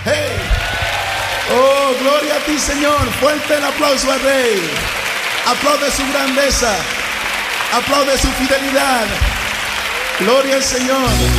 Hey. Oh, gloria a ti, Señor. Fuerte el aplauso al Rey. Aplaude su grandeza. Aplaude su fidelidad. Gloria al Señor.